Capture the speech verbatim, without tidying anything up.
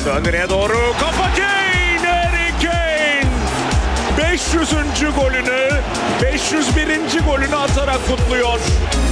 Döndü nereye doğru? Kafa Kane! Harry Kane! beş yüzüncü golünü, beş yüz birinci golünü atarak kutluyor.